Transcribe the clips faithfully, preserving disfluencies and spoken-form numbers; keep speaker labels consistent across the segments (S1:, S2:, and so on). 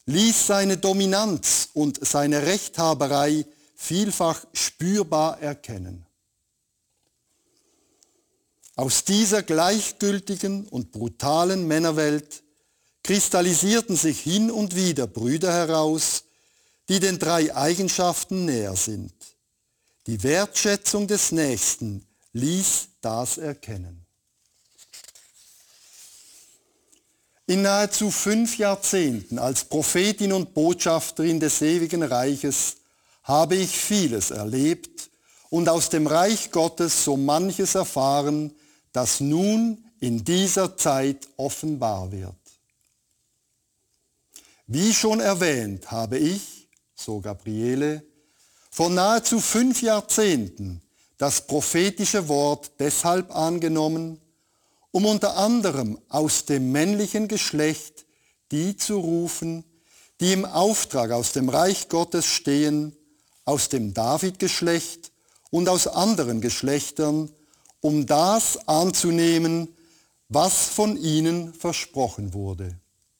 S1: ließ seine Dominanz und seine Rechthaberei vielfach spürbar erkennen. Aus dieser gleichgültigen und brutalen Männerwelt kristallisierten sich hin und wieder Brüder heraus, die den drei Eigenschaften näher sind. Die Wertschätzung des Nächsten ließ das erkennen. In nahezu fünf Jahrzehnten als Prophetin und Botschafterin des ewigen Reiches habe ich vieles erlebt und aus dem Reich Gottes so manches erfahren, das nun in dieser Zeit offenbar wird. Wie schon erwähnt, habe ich, so Gabriele, vor nahezu fünf Jahrzehnten das prophetische Wort deshalb angenommen, um unter anderem aus dem männlichen Geschlecht die zu rufen, die im Auftrag aus dem Reich Gottes stehen, aus dem David-Geschlecht und aus anderen Geschlechtern, um das anzunehmen, was von ihnen versprochen wurde.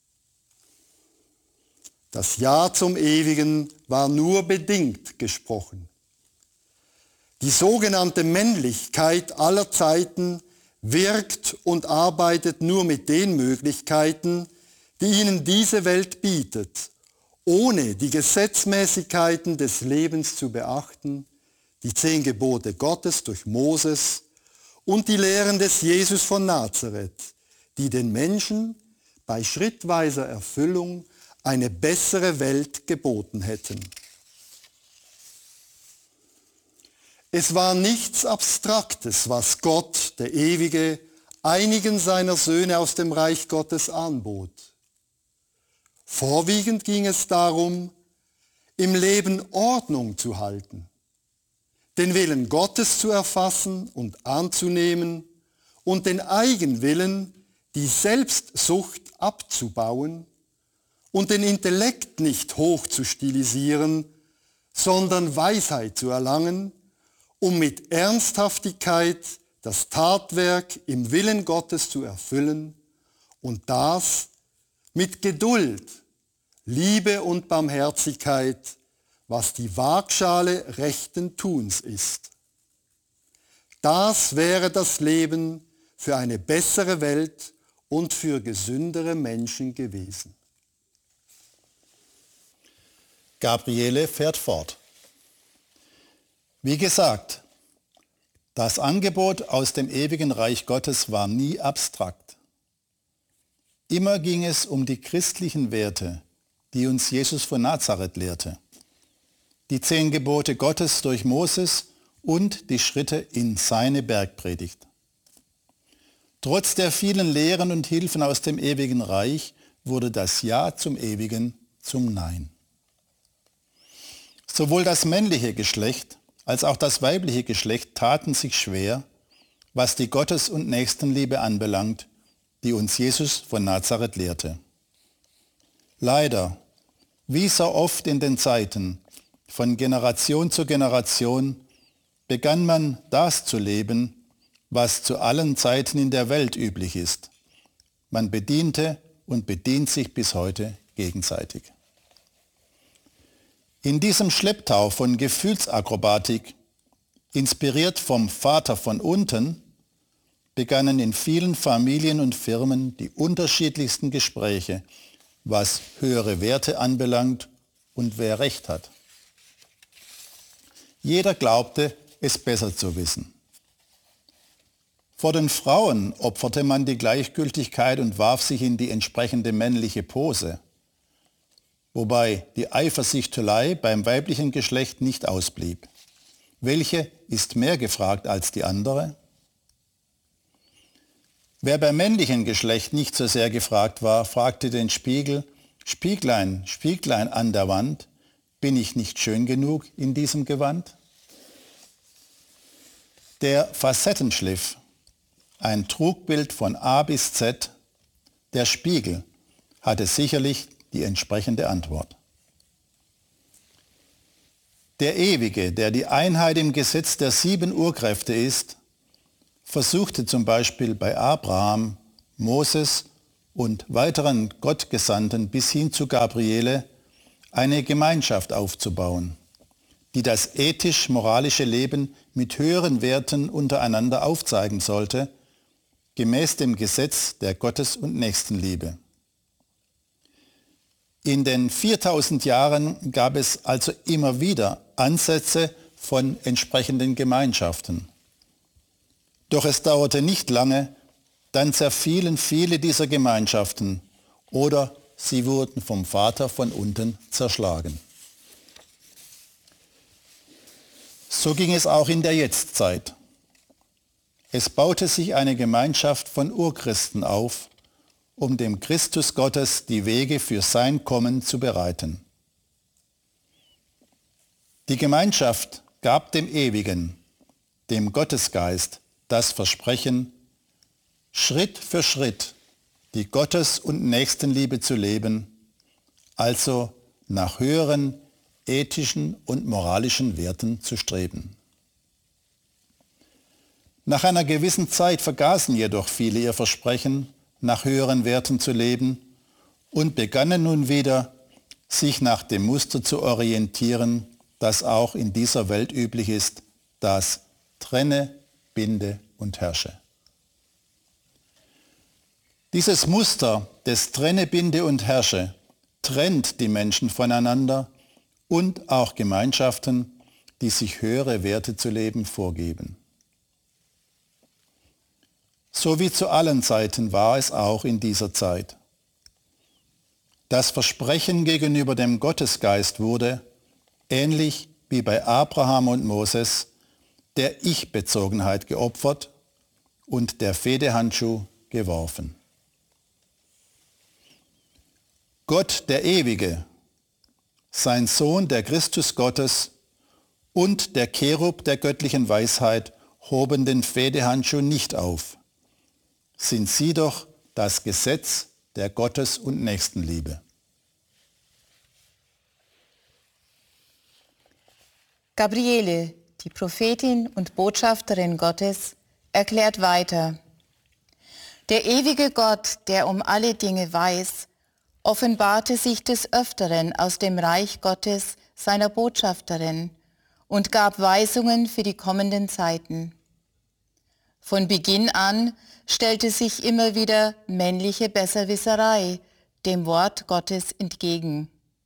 S1: Das Ja zum Ewigen war nur bedingt gesprochen. Die sogenannte Männlichkeit aller Zeiten wirkt und arbeitet nur mit den Möglichkeiten, die ihnen diese Welt bietet, ohne die Gesetzmäßigkeiten des Lebens zu beachten, die zehn Gebote Gottes durch Moses und die Lehren des Jesus von Nazareth, die den Menschen bei schrittweiser Erfüllung eine bessere Welt geboten hätten. Es war nichts Abstraktes, was Gott, der Ewige, einigen seiner Söhne aus dem Reich Gottes anbot. Vorwiegend ging es darum, im Leben Ordnung zu halten, den Willen Gottes zu erfassen und anzunehmen und den Eigenwillen, die Selbstsucht abzubauen und den Intellekt nicht hoch zu stilisieren, sondern Weisheit zu erlangen, um mit Ernsthaftigkeit das Tatwerk im Willen Gottes zu erfüllen und das mit Geduld, Liebe und Barmherzigkeit, was die Waagschale rechten Tuns ist. Das wäre das Leben für eine bessere Welt und für gesündere Menschen gewesen.
S2: Gabriele fährt fort. Wie gesagt, das Angebot aus dem ewigen Reich Gottes war nie abstrakt. Immer ging es um die christlichen Werte, die uns Jesus von Nazareth lehrte. Die zehn Gebote Gottes durch Moses und die Schritte in seine Bergpredigt. Trotz der vielen Lehren und Hilfen aus dem ewigen Reich wurde das Ja zum Ewigen zum Nein. Sowohl das männliche Geschlecht als auch das weibliche Geschlecht taten sich schwer, was die Gottes- und Nächstenliebe anbelangt, die uns Jesus von Nazareth lehrte. Leider, wie so oft in den Zeiten, von Generation zu Generation, begann man das zu leben, was zu allen Zeiten in der Welt üblich ist. Man bediente und bedient sich bis heute gegenseitig. In diesem Schlepptau von Gefühlsakrobatik, inspiriert vom Vater von unten, begannen in vielen Familien und Firmen die unterschiedlichsten Gespräche, was höhere Werte anbelangt und wer Recht hat. Jeder glaubte, es besser zu wissen. Vor den Frauen opferte man die Gleichgültigkeit und warf sich in die entsprechende männliche Pose, wobei die Eifersüchtelei beim weiblichen Geschlecht nicht ausblieb. Welche ist mehr gefragt als die andere? Wer beim männlichen Geschlecht nicht so sehr gefragt war, fragte den Spiegel: Spieglein, Spieglein an der Wand, bin ich nicht schön genug in diesem Gewand? Der Facettenschliff, ein Trugbild von A bis Z, der Spiegel, hatte sicherlich die entsprechende Antwort. Der Ewige, der die Einheit im Gesetz der sieben Urkräfte ist, versuchte zum Beispiel bei Abraham, Moses und weiteren Gottgesandten bis hin zu Gabriele eine Gemeinschaft aufzubauen, die das ethisch-moralische Leben mit höheren Werten untereinander aufzeigen sollte, gemäß dem Gesetz der Gottes- und Nächstenliebe. In den viertausend Jahren gab es also immer wieder Ansätze von entsprechenden Gemeinschaften. Doch es dauerte nicht lange, dann zerfielen viele dieser Gemeinschaften oder sie wurden vom Vater von unten zerschlagen. So ging es auch in der Jetztzeit. Es baute sich eine Gemeinschaft von Urchristen auf, um dem Christus Gottes die Wege für sein Kommen zu bereiten. Die Gemeinschaft gab dem Ewigen, dem Gottesgeist, das Versprechen, Schritt für Schritt die Gottes- und Nächstenliebe zu leben, also nach höheren ethischen und moralischen Werten zu streben. Nach einer gewissen Zeit vergaßen jedoch viele ihr Versprechen, nach höheren Werten zu leben und begannen nun wieder, sich nach dem Muster zu orientieren, das auch in dieser Welt üblich ist, das Trenne, Binde und Herrsche. Dieses Muster des Trenne, Binde und Herrsche trennt die Menschen voneinander und auch Gemeinschaften, die sich höhere Werte zu leben vorgeben. So wie zu allen Zeiten war es auch in dieser Zeit. Das Versprechen gegenüber dem Gottesgeist wurde, ähnlich wie bei Abraham und Moses, der Ich-Bezogenheit geopfert und der Fehdehandschuh geworfen. Gott der Ewige, sein Sohn, der Christus Gottes und der Cherub der göttlichen Weisheit hoben den Fehdehandschuh nicht auf. Sind sie doch das Gesetz der Gottes- und Nächstenliebe.
S3: Gabriele, die Prophetin und Botschafterin Gottes, erklärt weiter: Der ewige Gott, der um alle Dinge weiß, offenbarte sich des Öfteren aus dem Reich Gottes seiner Botschafterin und gab Weisungen für die kommenden Zeiten. Von Beginn an stellte sich immer wieder männliche Besserwisserei dem Wort Gottes entgegen.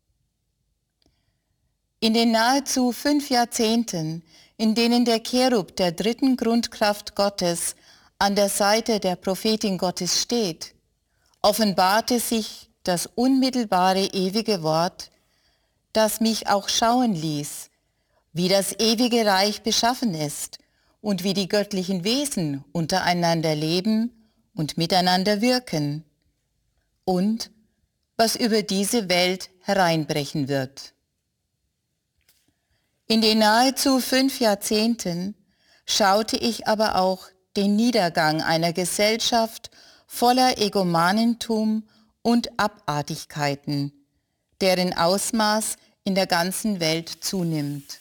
S3: In den nahezu fünf Jahrzehnten, in denen der Cherub der dritten Grundkraft Gottes an der Seite der Prophetin Gottes steht, offenbarte sich das unmittelbare ewige Wort, das mich auch schauen ließ, wie das ewige Reich beschaffen ist und wie die göttlichen Wesen untereinander leben und miteinander wirken und was über diese Welt hereinbrechen wird. In den nahezu fünf Jahrzehnten schaute ich aber auch den Niedergang einer Gesellschaft voller Egomanentum und Abartigkeiten, deren Ausmaß in der ganzen Welt zunimmt.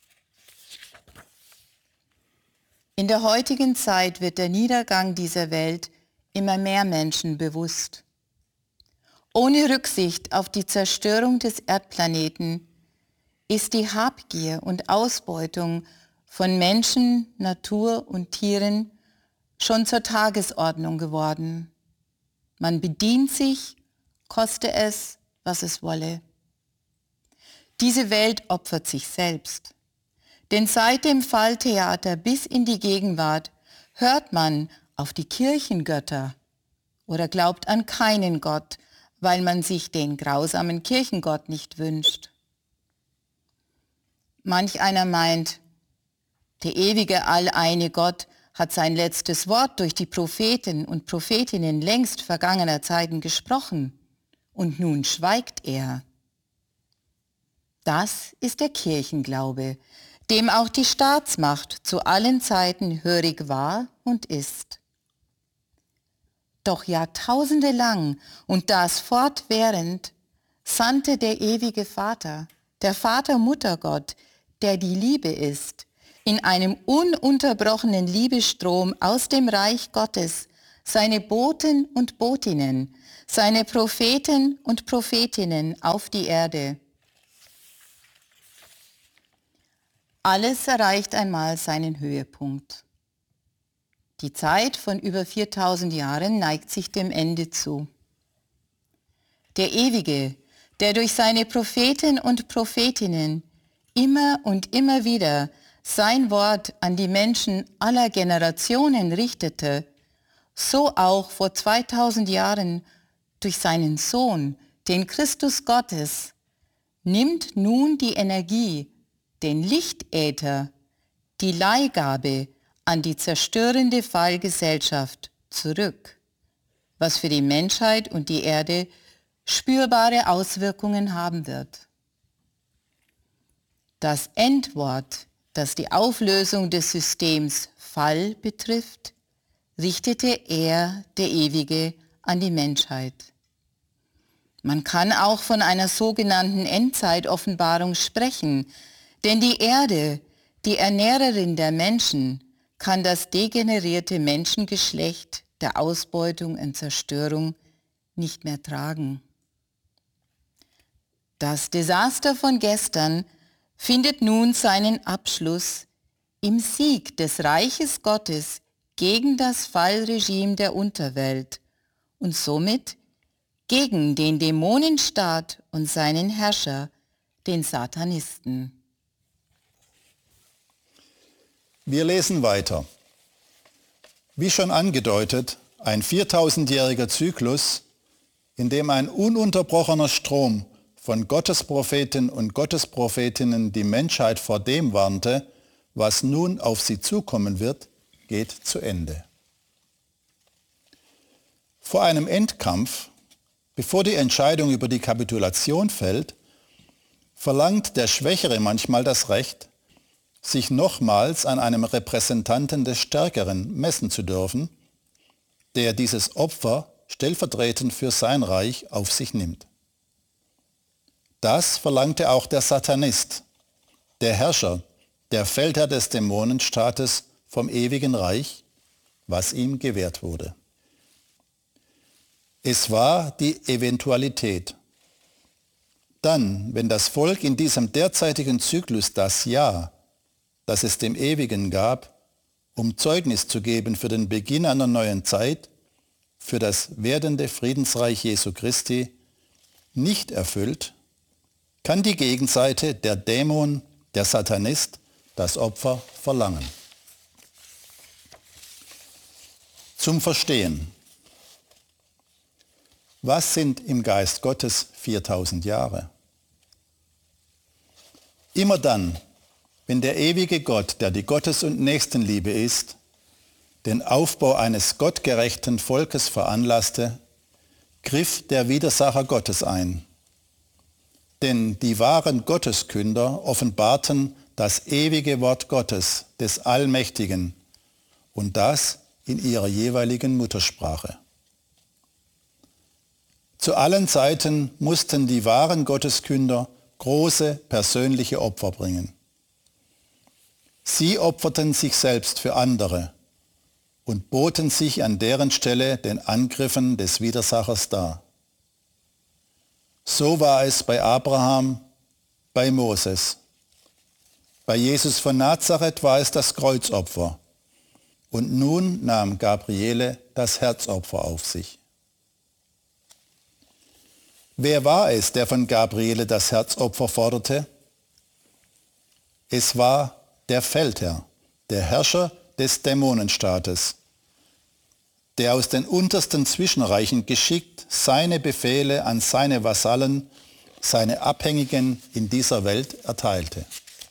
S3: In der heutigen Zeit wird der Niedergang dieser Welt immer mehr Menschen bewusst. Ohne Rücksicht auf die Zerstörung des Erdplaneten ist die Habgier und Ausbeutung von Menschen, Natur und Tieren schon zur Tagesordnung geworden. Man bedient sich, koste es, was es wolle. Diese Welt opfert sich selbst. Denn seit dem Falltheater bis in die Gegenwart hört man auf die Kirchengötter oder glaubt an keinen Gott, weil man sich den grausamen Kirchengott nicht wünscht. Manch einer meint, der ewige alleine Gott hat sein letztes Wort durch die Propheten und Prophetinnen längst vergangener Zeiten gesprochen und nun schweigt er. Das ist der Kirchenglaube, dem auch die Staatsmacht zu allen Zeiten hörig war und ist. Doch Jahrtausende lang und das fortwährend sandte der ewige Vater, der Vater-Mutter-Gott, der die Liebe ist, in einem ununterbrochenen Liebesstrom aus dem Reich Gottes seine Boten und Botinnen, seine Propheten und Prophetinnen auf die Erde. Alles erreicht einmal seinen Höhepunkt. Die Zeit von über viertausend Jahren neigt sich dem Ende zu. Der Ewige, der durch seine Propheten und Prophetinnen immer und immer wieder sein Wort an die Menschen aller Generationen richtete, so auch vor zweitausend Jahren durch seinen Sohn, den Christus Gottes, nimmt nun die Energie, den Lichtäther, die Leihgabe an die zerstörende Fallgesellschaft zurück, was für die Menschheit und die Erde spürbare Auswirkungen haben wird. Das Endwort, das die Auflösung des Systems Fall betrifft, richtete er, der Ewige, an die Menschheit. Man kann auch von einer sogenannten Endzeitoffenbarung sprechen, denn die Erde, die Ernährerin der Menschen, kann das degenerierte Menschengeschlecht der Ausbeutung und Zerstörung nicht mehr tragen. Das Desaster von gestern findet nun seinen Abschluss im Sieg des Reiches Gottes gegen das Fallregime der Unterwelt und somit gegen den Dämonenstaat und seinen Herrscher, den Satanisten.
S2: Wir lesen weiter. Wie schon angedeutet, ein viertausendjähriger Zyklus, in dem ein ununterbrochener Strom von Gottespropheten und Gottesprophetinnen die Menschheit vor dem warnte, was nun auf sie zukommen wird, geht zu Ende. Vor einem Endkampf, bevor die Entscheidung über die Kapitulation fällt, verlangt der Schwächere manchmal das Recht, sich nochmals an einem Repräsentanten des Stärkeren messen zu dürfen, der dieses Opfer stellvertretend für sein Reich auf sich nimmt. Das verlangte auch der Satanist, der Herrscher, der Feldherr des Dämonenstaates vom ewigen Reich, was ihm gewährt wurde. Es war die Eventualität. Dann, wenn das Volk in diesem derzeitigen Zyklus das Ja, das es dem Ewigen gab, um Zeugnis zu geben für den Beginn einer neuen Zeit, für das werdende Friedensreich Jesu Christi, nicht erfüllt, kann die Gegenseite, der Dämon, der Satanist, das Opfer verlangen. Zum Verstehen. Was sind im Geist Gottes viertausend Jahre? Immer dann, wenn der ewige Gott, der die Gottes- und Nächstenliebe ist, den Aufbau eines gottgerechten Volkes veranlasste, griff der Widersacher Gottes ein. Denn die wahren Gotteskünder offenbarten das ewige Wort Gottes, des Allmächtigen, und das in ihrer jeweiligen Muttersprache. Zu allen Zeiten mussten die wahren Gotteskünder große persönliche Opfer bringen. Sie opferten sich selbst für andere und boten sich an deren Stelle den Angriffen des Widersachers dar. So war es bei Abraham, bei Moses. Bei Jesus von Nazareth war es das Kreuzopfer. Und nun nahm Gabriele das Herzopfer auf sich. Wer war es, der von Gabriele das Herzopfer forderte? Es war der Feldherr, der Herrscher des Dämonenstaates, der aus den untersten Zwischenreichen geschickt seine Befehle an seine Vasallen, seine Abhängigen in dieser Welt erteilte.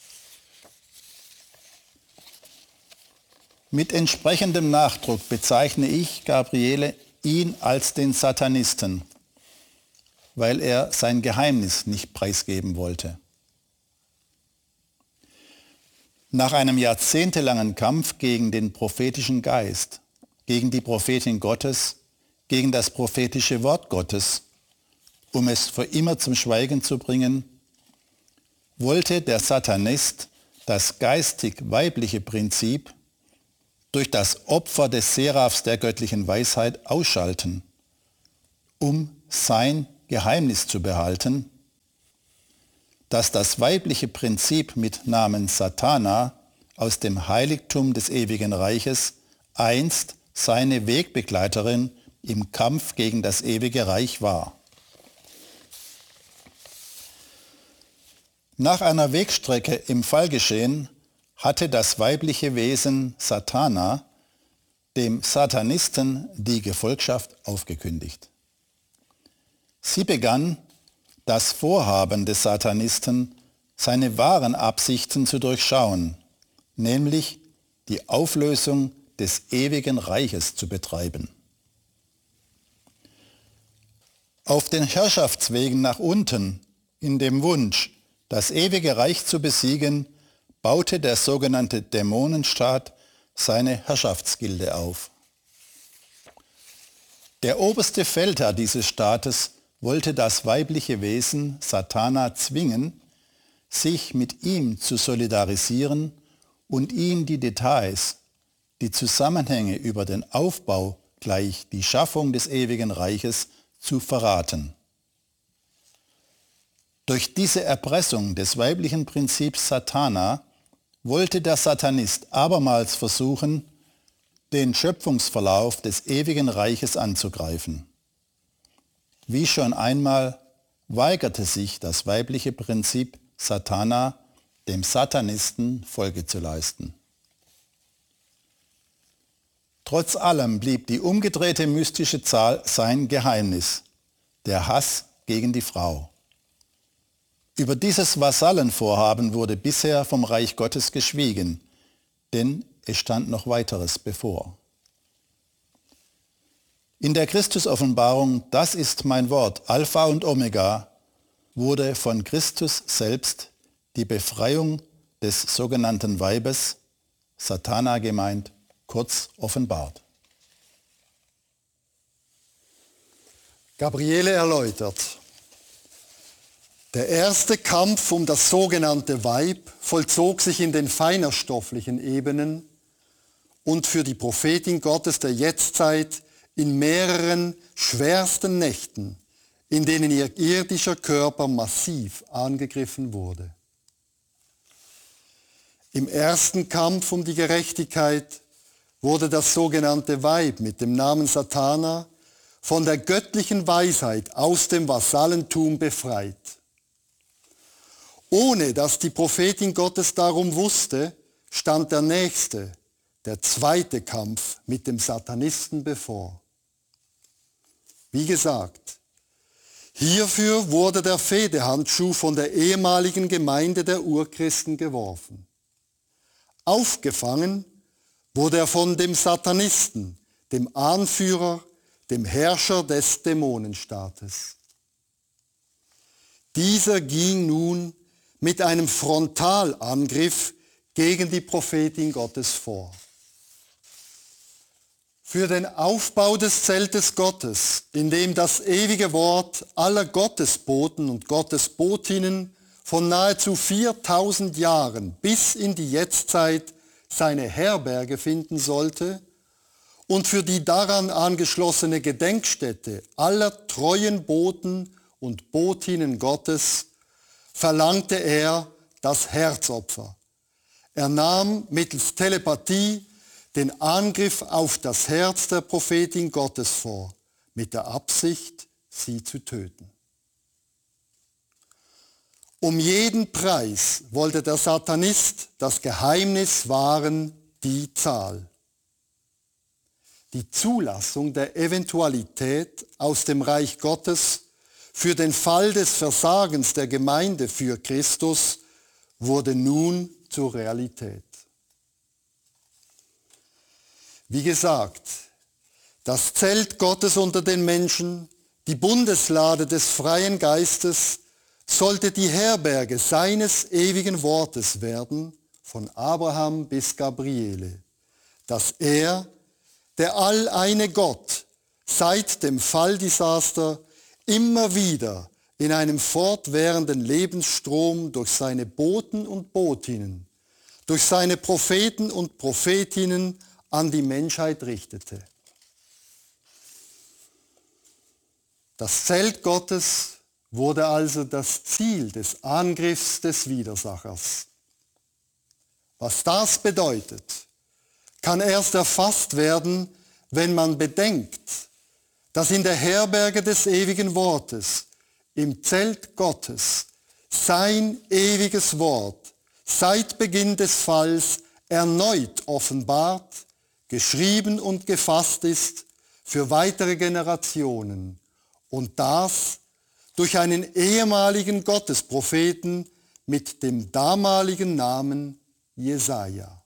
S2: Mit entsprechendem Nachdruck bezeichne ich, Gabriele, ihn als den Satanisten, weil er sein Geheimnis nicht preisgeben wollte. Nach einem jahrzehntelangen Kampf gegen den prophetischen Geist, gegen die Prophetin Gottes, gegen das prophetische Wort Gottes, um es für immer zum Schweigen zu bringen, wollte der Satanist das geistig-weibliche Prinzip durch das Opfer des Seraphs der göttlichen Weisheit ausschalten, um sein Geheimnis zu behalten, dass das weibliche Prinzip mit Namen Satana aus dem Heiligtum des ewigen Reiches einst seine Wegbegleiterin im Kampf gegen das ewige Reich war. Nach einer Wegstrecke im Fallgeschehen hatte das weibliche Wesen Satana dem Satanisten die Gefolgschaft aufgekündigt. Sie begann, das Vorhaben des Satanisten, seine wahren Absichten zu durchschauen, nämlich die Auflösung des ewigen Reiches zu betreiben. Auf den Herrschaftswegen nach unten, in dem Wunsch, das ewige Reich zu besiegen, baute der sogenannte Dämonenstaat seine Herrschaftsgilde auf. Der oberste Feldherr dieses Staates wollte das weibliche Wesen Satana zwingen, sich mit ihm zu solidarisieren und ihm die Details, die Zusammenhänge über den Aufbau gleich die Schaffung des ewigen Reiches zu verraten. Durch diese Erpressung des weiblichen Prinzips Satana wollte der Satanist abermals versuchen, den Schöpfungsverlauf des ewigen Reiches anzugreifen. Wie schon einmal weigerte sich das weibliche Prinzip Satana, dem Satanisten Folge zu leisten. Trotz allem blieb die umgedrehte mystische Zahl sein Geheimnis, der Hass gegen die Frau. Über dieses Vasallenvorhaben wurde bisher vom Reich Gottes geschwiegen, denn es stand noch weiteres bevor. In der Christusoffenbarung, das ist mein Wort, Alpha und Omega, wurde von Christus selbst die Befreiung des sogenannten Weibes, Satana gemeint, kurz offenbart.
S1: Gabriele erläutert: Der erste Kampf um das sogenannte Weib vollzog sich in den feinerstofflichen Ebenen und für die Prophetin Gottes der Jetztzeit in mehreren schwersten Nächten, in denen ihr irdischer Körper massiv angegriffen wurde. Im ersten Kampf um die Gerechtigkeit wurde das sogenannte Weib mit dem Namen Satana von der göttlichen Weisheit aus dem Vasallentum befreit. Ohne dass die Prophetin Gottes darum wusste, stand der nächste, der zweite Kampf mit dem Satanisten bevor. Wie gesagt, hierfür wurde der Fehdehandschuh von der ehemaligen Gemeinde der Urchristen geworfen. Aufgefangen wurde er von dem Satanisten, dem Anführer, dem Herrscher des Dämonenstaates. Dieser ging nun mit einem Frontalangriff gegen die Prophetin Gottes vor. Für den Aufbau des Zeltes Gottes, in dem das ewige Wort aller Gottesboten und Gottesbotinnen von nahezu viertausend Jahren bis in die Jetztzeit seine Herberge finden sollte und für die daran angeschlossene Gedenkstätte aller treuen Boten und Botinnen Gottes, verlangte er das Herzopfer. Er nahm mittels Telepathie den Angriff auf das Herz der Prophetin Gottes vor, mit der Absicht, sie zu töten. Um jeden Preis wollte der Satanist das Geheimnis wahren, die Zahl. Die Zulassung der Eventualität aus dem Reich Gottes für den Fall des Versagens der Gemeinde für Christus wurde nun zur Realität. Wie gesagt, das Zelt Gottes unter den Menschen, die Bundeslade des freien Geistes, sollte die Herberge seines ewigen Wortes werden, von Abraham bis Gabriele, dass er, der alleine Gott, seit dem Falldesaster immer wieder in einem fortwährenden Lebensstrom durch seine Boten und Botinnen, durch seine Propheten und Prophetinnen an die Menschheit richtete. Das Zelt Gottes wurde also das Ziel des Angriffs des Widersachers. Was das bedeutet, kann erst erfasst werden, wenn man bedenkt, dass in der Herberge des ewigen Wortes, im Zelt Gottes, sein ewiges Wort seit Beginn des Falls erneut offenbart, geschrieben und gefasst ist für weitere Generationen und das durch einen ehemaligen Gottespropheten mit dem damaligen Namen Jesaja.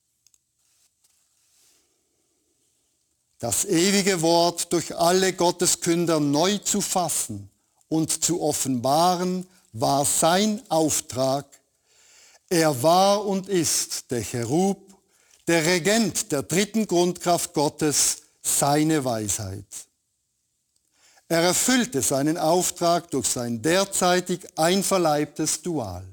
S1: Das ewige Wort durch alle Gotteskünder neu zu fassen und zu offenbaren, war sein Auftrag. Er war und ist der Cherub, der Regent der dritten Grundkraft Gottes, seine Weisheit. Er erfüllte seinen Auftrag durch sein derzeitig einverleibtes Dual.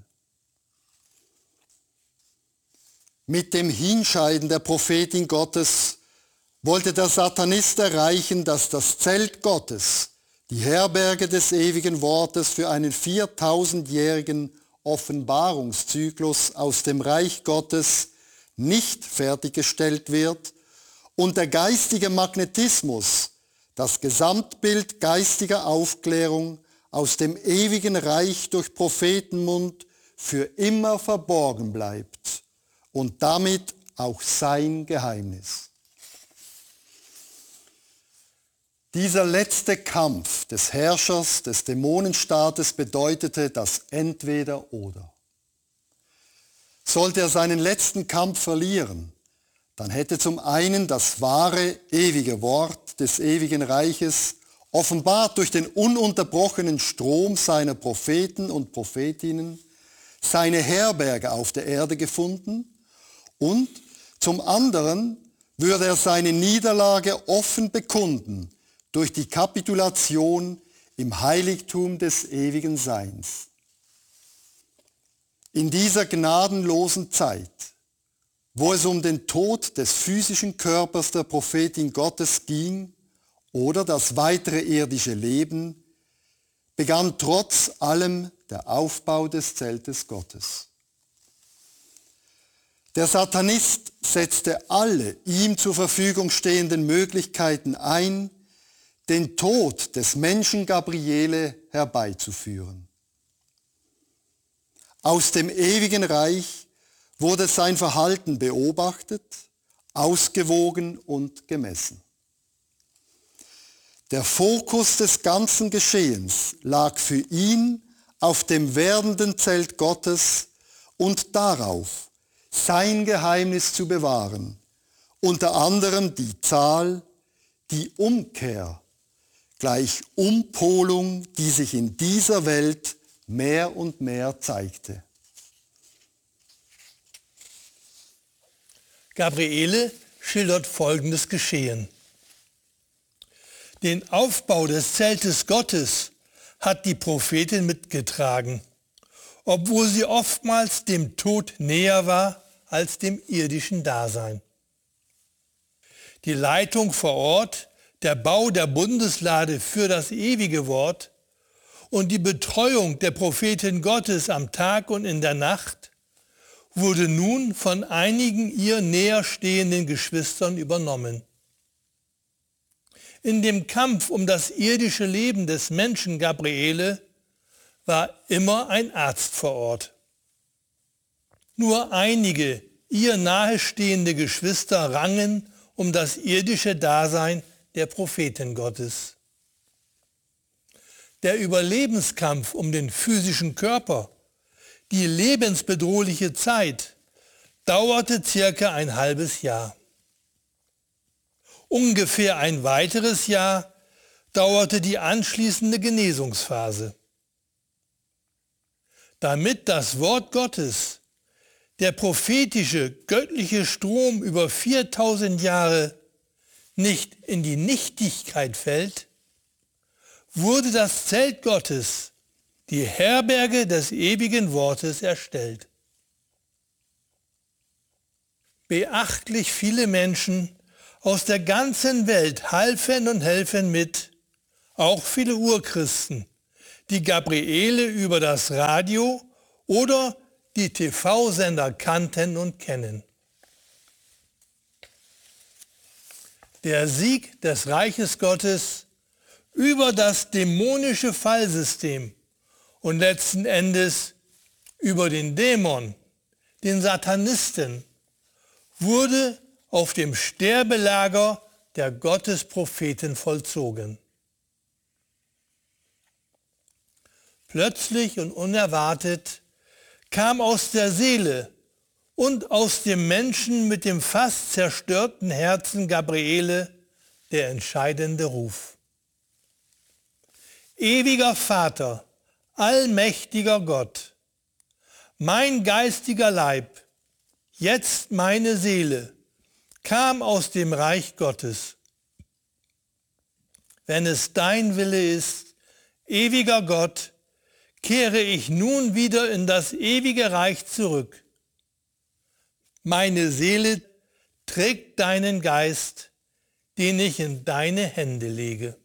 S1: Mit dem Hinscheiden der Prophetin Gottes wollte der Satanist erreichen, dass das Zelt Gottes, die Herberge des ewigen Wortes, für einen viertausendjährigen Offenbarungszyklus aus dem Reich Gottes nicht fertiggestellt wird und der geistige Magnetismus, das Gesamtbild geistiger Aufklärung aus dem ewigen Reich durch Prophetenmund für immer verborgen bleibt und damit auch sein Geheimnis. Dieser letzte Kampf des Herrschers des Dämonenstaates bedeutete das Entweder-Oder. Sollte er seinen letzten Kampf verlieren, dann hätte zum einen das wahre, ewige Wort des ewigen Reiches, offenbart durch den ununterbrochenen Strom seiner Propheten und Prophetinnen, seine Herberge auf der Erde gefunden und zum anderen würde er seine Niederlage offen bekunden durch die Kapitulation im Heiligtum des ewigen Seins. In dieser gnadenlosen Zeit, wo es um den Tod des physischen Körpers der Prophetin Gottes ging oder das weitere irdische Leben, begann trotz allem der Aufbau des Zeltes Gottes. Der Satanist setzte alle ihm zur Verfügung stehenden Möglichkeiten ein, den Tod des Menschen Gabriele herbeizuführen. Aus dem ewigen Reich wurde sein Verhalten beobachtet, ausgewogen und gemessen. Der Fokus des ganzen Geschehens lag für ihn auf dem werdenden Zelt Gottes und darauf, sein Geheimnis zu bewahren, unter anderem die Zahl, die Umkehr, gleich Umpolung, die sich in dieser Welt mehr und mehr zeigte.
S4: Gabriele schildert folgendes Geschehen. Den Aufbau des Zeltes Gottes hat die Prophetin mitgetragen, obwohl sie oftmals dem Tod näher war als dem irdischen Dasein. Die Leitung vor Ort, der Bau der Bundeslade für das ewige Wort und die Betreuung der Prophetin Gottes am Tag und in der Nacht wurde nun von einigen ihr näher stehenden Geschwistern übernommen. In dem Kampf um das irdische Leben des Menschen Gabriele war immer ein Arzt vor Ort. Nur einige ihr nahestehende Geschwister rangen um das irdische Dasein der Prophetin Gottes. Der Überlebenskampf um den physischen Körper, die lebensbedrohliche Zeit, dauerte circa ein halbes Jahr. Ungefähr ein weiteres Jahr dauerte die anschließende Genesungsphase. Damit das Wort Gottes, der prophetische, göttliche Strom über viertausend Jahre nicht in die Nichtigkeit fällt, wurde das Zelt Gottes, die Herberge des ewigen Wortes, erstellt. Beachtlich viele Menschen aus der ganzen Welt halfen und helfen mit, auch viele Urchristen, die Gabriele über das Radio oder die T V-Sender kannten und kennen. Der Sieg des Reiches Gottes über das dämonische Fallsystem und letzten Endes über den Dämon, den Satanisten, wurde auf dem Sterbelager der Gottespropheten vollzogen. Plötzlich und unerwartet kam aus der Seele und aus dem Menschen mit dem fast zerstörten Herzen Gabriele der entscheidende Ruf. Ewiger Vater, allmächtiger Gott, mein geistiger Leib, jetzt meine Seele, kam aus dem Reich Gottes. Wenn es dein Wille ist, ewiger Gott, kehre ich nun wieder in das ewige Reich zurück. Meine Seele trägt deinen Geist, den ich in deine Hände lege.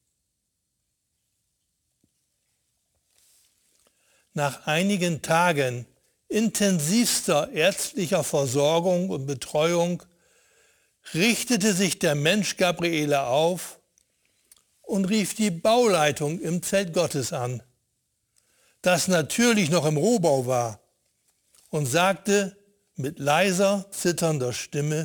S4: Nach einigen Tagen intensivster ärztlicher Versorgung und Betreuung richtete sich der Mensch Gabriele auf und rief die Bauleitung im Zelt Gottes an, das natürlich noch im Rohbau war, und sagte mit leiser, zitternder Stimme: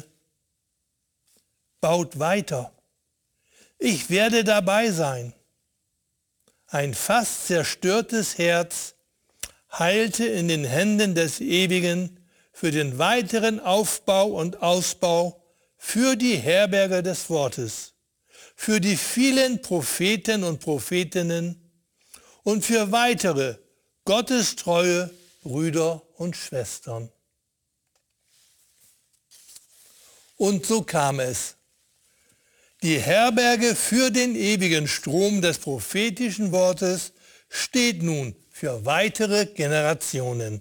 S4: Baut weiter, ich werde dabei sein. Ein fast zerstörtes Herz heilte in den Händen des Ewigen für den weiteren Aufbau und Ausbau, für die Herberge des Wortes, für die vielen Propheten und Prophetinnen und für weitere gottestreue Brüder und Schwestern. Und so kam es. Die Herberge für den ewigen Strom des prophetischen Wortes steht nun für weitere Generationen.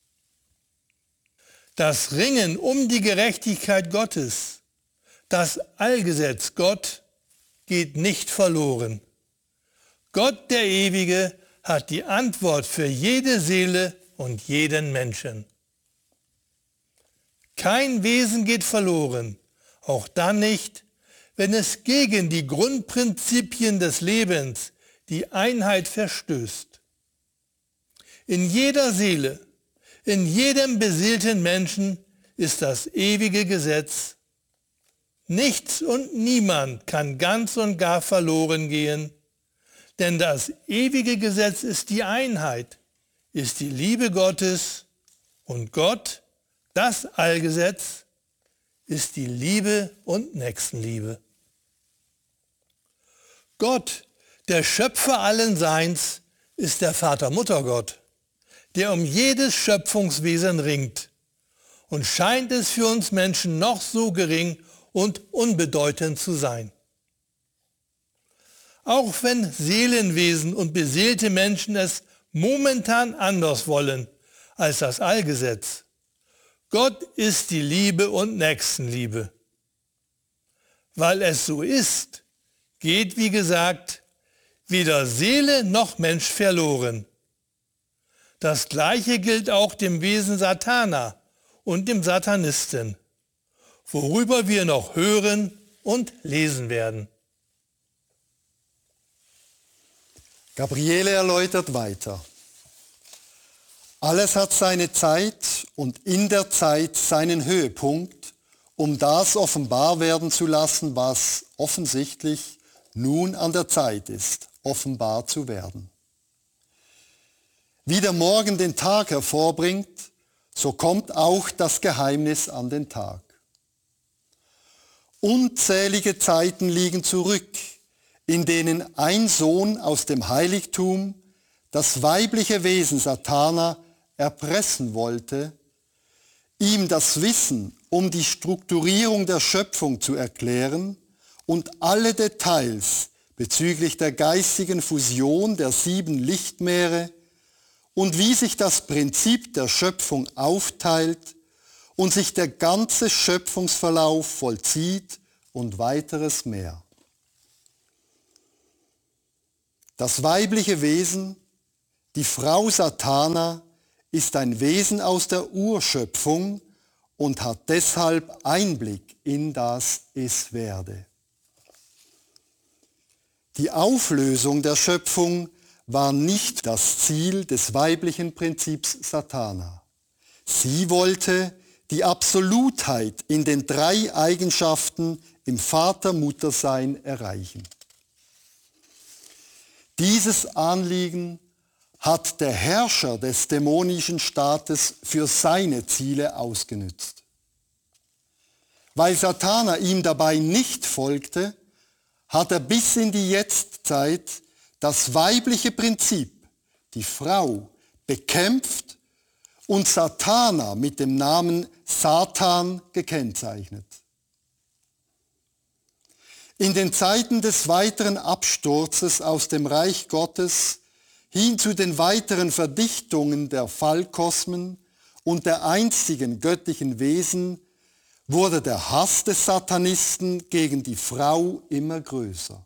S4: Das Ringen um die Gerechtigkeit Gottes, das Allgesetz Gott, geht nicht verloren. Gott der Ewige hat die Antwort für jede Seele und jeden Menschen. Kein Wesen geht verloren, auch dann nicht, wenn es gegen die Grundprinzipien des Lebens, die Einheit, verstößt. In jeder Seele, in jedem beseelten Menschen ist das ewige Gesetz. Nichts und niemand kann ganz und gar verloren gehen, denn das ewige Gesetz ist die Einheit, ist die Liebe Gottes, und Gott, das Allgesetz, ist die Liebe und Nächstenliebe. Gott, der Schöpfer allen Seins, ist der Vater-Mutter-Gott, der um jedes Schöpfungswesen ringt, und scheint es für uns Menschen noch so gering und unbedeutend zu sein. Auch wenn Seelenwesen und beseelte Menschen es momentan anders wollen als das Allgesetz, Gott ist die Liebe und Nächstenliebe. Weil es so ist, geht, wie gesagt, weder Seele noch Mensch verloren. Das Gleiche gilt auch dem Wesen Satana und dem Satanisten, worüber wir noch hören und lesen werden.
S1: Gabriele erläutert weiter. Alles hat seine Zeit und in der Zeit seinen Höhepunkt, um das offenbar werden zu lassen, was offensichtlich nun an der Zeit ist, offenbar zu werden. Wie der Morgen den Tag hervorbringt, so kommt auch das Geheimnis an den Tag. Unzählige Zeiten liegen zurück, in denen ein Sohn aus dem Heiligtum das weibliche Wesen Satana erpressen wollte, ihm das Wissen um die Strukturierung der Schöpfung zu erklären und alle Details bezüglich der geistigen Fusion der sieben Lichtmeere und wie sich das Prinzip der Schöpfung aufteilt und sich der ganze Schöpfungsverlauf vollzieht und weiteres mehr. Das weibliche Wesen, die Frau Satana, ist ein Wesen aus der Urschöpfung und hat deshalb Einblick in das Es-Werde. Die Auflösung der Schöpfung war nicht das Ziel des weiblichen Prinzips Satana. Sie wollte die Absolutheit in den drei Eigenschaften im Vater-Mutter-Sein erreichen. Dieses Anliegen hat der Herrscher des dämonischen Staates für seine Ziele ausgenützt. Weil Satana ihm dabei nicht folgte, hat er bis in die Jetztzeit das weibliche Prinzip, die Frau, bekämpft und Satana mit dem Namen Satan gekennzeichnet. In den Zeiten des weiteren Absturzes aus dem Reich Gottes hin zu den weiteren Verdichtungen der Fallkosmen und der einstigen göttlichen Wesen wurde der Hass des Satanisten gegen die Frau immer größer.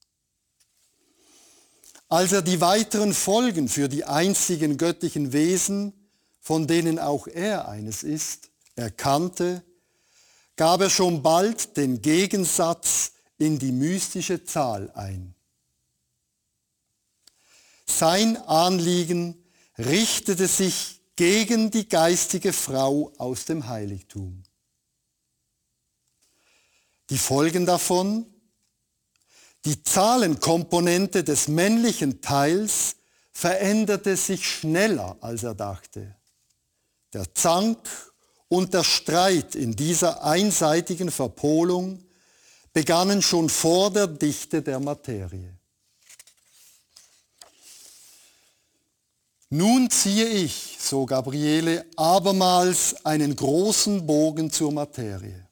S1: Als er die weiteren Folgen für die einstigen göttlichen Wesen, von denen auch er eines ist, erkannte, gab er schon bald den Gegensatz in die mystische Zahl ein. Sein Anliegen richtete sich gegen die geistige Frau aus dem Heiligtum. Die Folgen davon: Die Zahlenkomponente des männlichen Teils veränderte sich schneller, als er dachte. Der Zank und der Streit in dieser einseitigen Verpolung begannen schon vor der Dichte der Materie. Nun ziehe ich, so Gabriele, abermals einen großen Bogen zur Materie.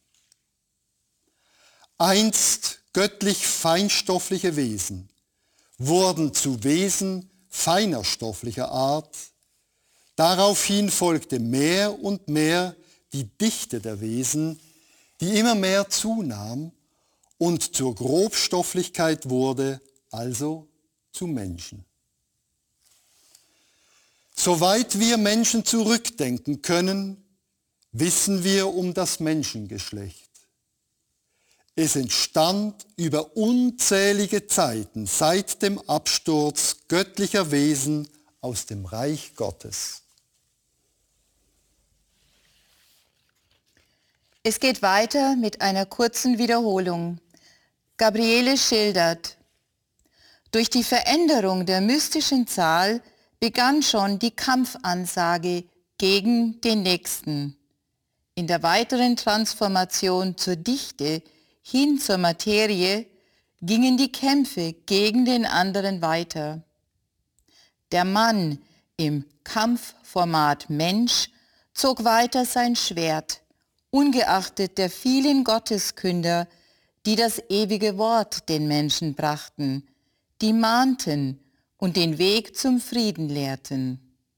S1: Einst göttlich feinstoffliche Wesen wurden zu Wesen feiner stofflicher Art. Daraufhin folgte mehr und mehr die Dichte der Wesen, die immer mehr zunahm und zur Grobstofflichkeit wurde, also zu Menschen. Soweit wir Menschen zurückdenken können, wissen wir um das Menschengeschlecht. Es entstand über unzählige Zeiten seit dem Absturz göttlicher Wesen aus dem Reich Gottes.
S3: Es geht weiter mit einer kurzen Wiederholung. Gabriele schildert: Durch die Veränderung der mystischen Zahl begann schon die Kampfansage gegen den Nächsten. In der weiteren Transformation zur Dichte hin zur Materie gingen die Kämpfe gegen den anderen weiter. Der Mann im Kampfformat Mensch zog weiter sein Schwert, ungeachtet der vielen Gotteskünder, die das ewige Wort den Menschen brachten, die mahnten und den Weg zum Frieden lehrten.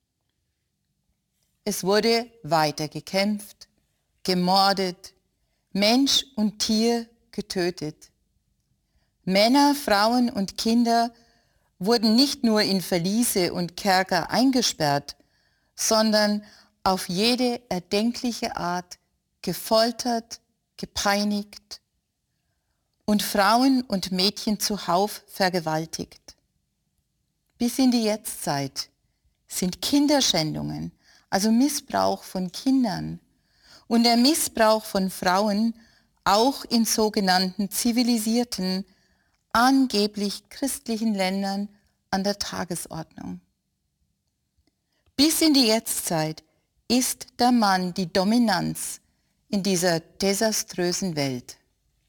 S3: Es wurde weiter gekämpft, gemordet, Mensch und Tier getötet. Männer, Frauen und Kinder wurden nicht nur in Verliese und Kerker eingesperrt, sondern auf jede erdenkliche Art gefoltert, gepeinigt und Frauen und Mädchen zuhauf vergewaltigt. Bis in die Jetztzeit sind Kinderschändungen, also Missbrauch von Kindern und der Missbrauch von Frauen auch in sogenannten zivilisierten, angeblich christlichen Ländern an der Tagesordnung. Bis in die Jetztzeit ist der Mann die Dominanz in dieser desaströsen Welt.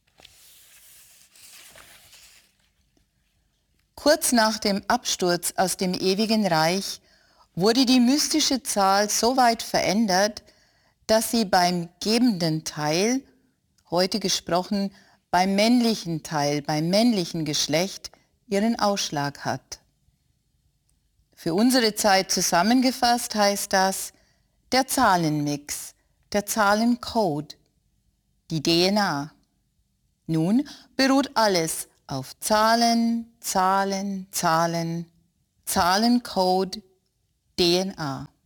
S3: Kurz nach dem Absturz aus dem ewigen Reich wurde die mystische Zahl so weit verändert, dass sie beim gebenden Teil, heute gesprochen beim männlichen Teil, beim männlichen Geschlecht, ihren Ausschlag hat. Für unsere Zeit zusammengefasst heißt das der Zahlenmix, der Zahlencode, die D N A. Nun beruht alles auf Zahlen, Zahlen, Zahlen, Zahlencode, D N A.